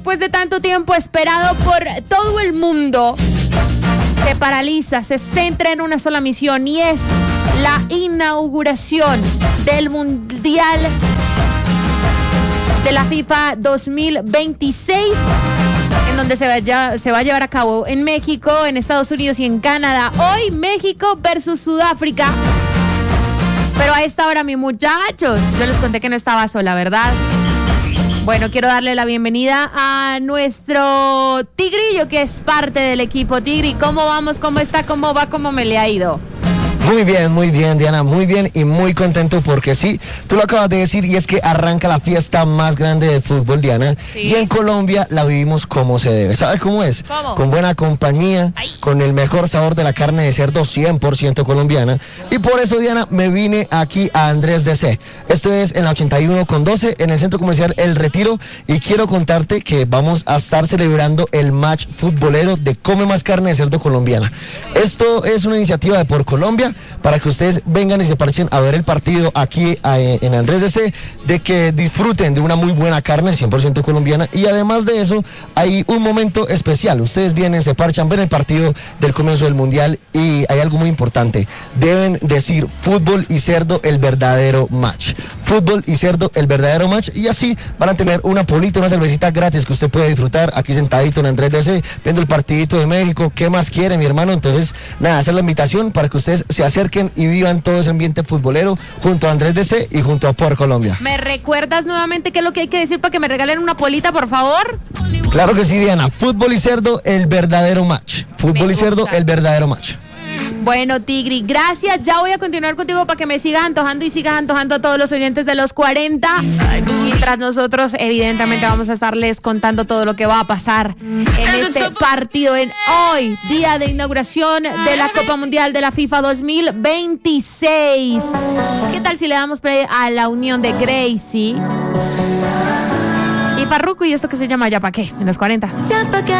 después de tanto tiempo esperado por todo el mundo, se paraliza, se centra en una sola misión y es la inauguración del Mundial de la FIFA 2026, en donde se va a llevar a cabo en México, en Estados Unidos y en Canadá. Hoy México versus Sudáfrica. Pero a esta hora, mis muchachos, yo les conté que no estaba sola, ¿verdad? Bueno, quiero darle la bienvenida a nuestro Tigrillo, que es parte del equipo. Tigri, ¿cómo vamos? ¿Cómo está? ¿Cómo va? ¿Cómo me le ha ido? Muy bien, Diana, muy bien y muy contento porque sí, tú lo acabas de decir y es que arranca la fiesta más grande de fútbol, Diana. Sí. Y en Colombia la vivimos como se debe. ¿Sabes cómo es? ¿Cómo? Con buena compañía, con el mejor sabor de la carne de cerdo 100% colombiana. Y por eso, Diana, me vine aquí a Andrés DC. Esto es en la 81/12 en el Centro Comercial El Retiro y quiero contarte que vamos a estar celebrando el match futbolero de Come Más Carne de Cerdo colombiana. Esto es una iniciativa de Por Colombia, para que ustedes vengan y se parchen a ver el partido aquí en Andrés DC, de que disfruten de una muy buena carne 100% colombiana. Y además de eso, hay un momento especial. Ustedes vienen, se parchan, ven el partido del comienzo del Mundial y hay algo muy importante. Deben decir fútbol y cerdo, el verdadero match. Fútbol y cerdo, el verdadero match. Y así van a tener una polita, una cervecita gratis que usted puede disfrutar aquí sentadito en Andrés DC, viendo el partidito de México. ¿Qué más quiere, mi hermano? Entonces, nada, hacer la invitación para que ustedes se acerquen y vivan todo ese ambiente futbolero junto a Andrés DC y junto a Por Colombia. ¿Me recuerdas nuevamente qué es lo que hay que decir para que me regalen una polita, por favor? Claro que sí, Diana. Fútbol y cerdo, el verdadero match. Fútbol y cerdo, el verdadero match. Bueno, Tigri, gracias. Ya voy a continuar contigo para que me sigas antojando y sigas antojando a todos los oyentes de los 40. Mientras nosotros, evidentemente, vamos a estarles contando todo lo que va a pasar en este partido en hoy, día de inauguración de la Copa Mundial de la FIFA 2026. ¿Qué tal si le damos play a la unión de Gracie y Farruko y esto que se llama Ya Pa' Qué en los 40?